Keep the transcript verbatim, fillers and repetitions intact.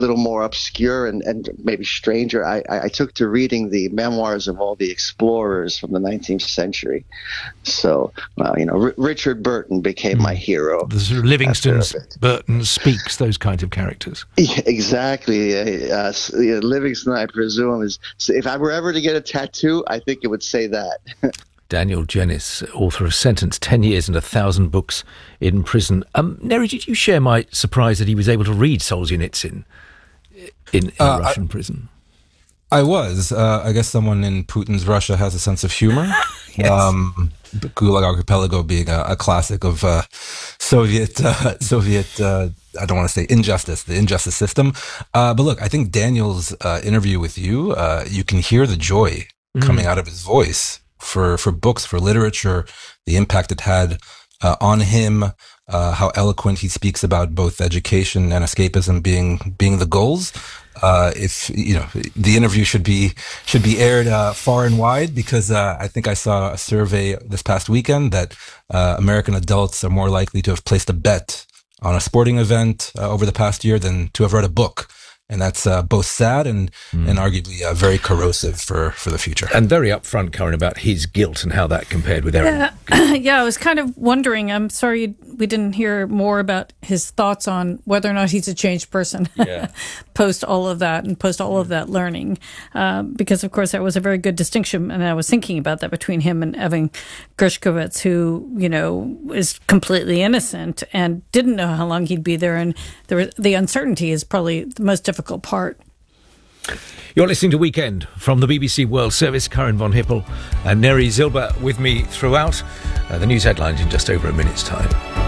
little more obscure and, and maybe stranger, I, I took to reading the memoirs of all the explorers from the nineteenth century. So, well, you know, R- Richard Burton became mm. my hero. The sort of Livingstone's, Burton speaks, those kinds of characters. Yeah, exactly. Uh, uh, Livingstone, I presume, is, if I were ever to get a tattoo, I think it would say that. Daniel Jennis, author of Sentence, ten years and a thousand books in prison. Um, Neri, did you share my surprise that he was able to read Solzhenitsyn in, in uh, Russian I, prison? I was. Uh, I guess someone in Putin's Russia has a sense of humor. Yes. Um, Gulag Archipelago being a, a classic of uh, Soviet, uh, Soviet. Uh, I don't want to say injustice, the injustice system. Uh, but look, I think Daniel's uh, interview with you, uh, you can hear the joy mm. coming out of his voice for for books, for literature, the impact it had uh, on him. Uh, how eloquent he speaks about both education and escapism being being the goals. Uh, if you know, the interview should be should be aired uh, far and wide, because uh, I think I saw a survey this past weekend that uh, American adults are more likely to have placed a bet on a sporting event uh, over the past year than to have read a book. And that's uh, both sad and, mm. and arguably uh, very corrosive for, for the future. And very upfront, Karen, about his guilt and how that compared with Erin. Uh, yeah, I was kind of wondering. I'm sorry we didn't hear more about his thoughts on whether or not he's a changed person yeah. post all of that and post all of that learning. Uh, because, of course, that was a very good distinction. And I was thinking about that between him and Evan Gershkovich, who, you know, is completely innocent and didn't know how long he'd be there. And the, the uncertainty is probably the most difficult part. You're listening to Weekend from the B B C World Service. Karen von Hippel and Neri Zilber with me throughout. Uh, the news headlines in just over a minute's time.